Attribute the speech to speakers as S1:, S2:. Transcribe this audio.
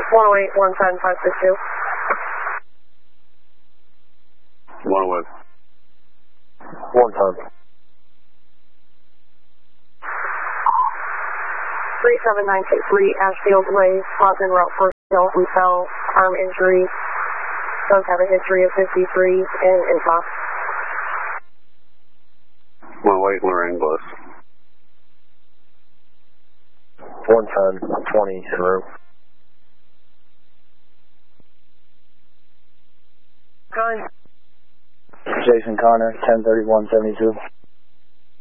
S1: 108, 110, 562.
S2: 108.
S3: 110.
S1: 37963 Ashfield Way, Slotman Route 4 Hill. We fell, arm injury. Does have a history of 53 in inbox.
S2: 108, we're Inglis.
S3: 110, 20 en route.
S1: Gun.
S3: Jason Connor, 103172.